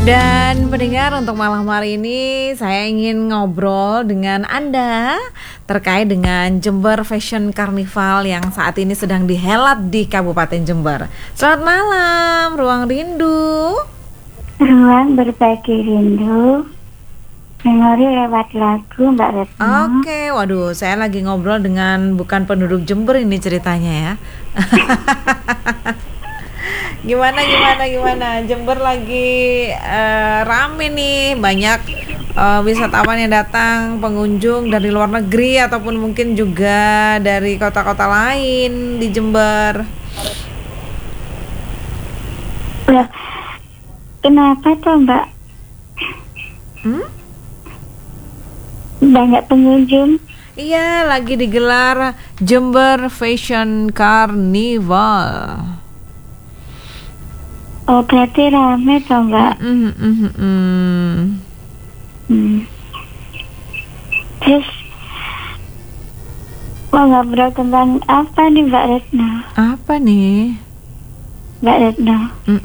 Dan pendengar, untuk malam hari ini saya ingin ngobrol dengan Anda terkait dengan Jember Fashion Carnival yang saat ini sedang dihelat di Kabupaten Jember. Selamat malam, Ruang Rindu. Ruang berbagi rindu, memori lewat lagu, Mbak Retno. Oke, waduh, saya lagi ngobrol dengan bukan penduduk Jember ini ceritanya ya. Gimana Jember lagi rame nih, banyak wisatawan yang datang, pengunjung dari luar negeri ataupun mungkin juga dari kota-kota lain di Jember. Loh, kenapa tuh, Mbak? Banyak pengunjung. Iya, lagi digelar Jember Fashion Carnival. Oh, berarti rame tuh, Mbak. Terus mau ngobrol tentang apa nih, Mbak Retno? Apa nih? Mbak Retno,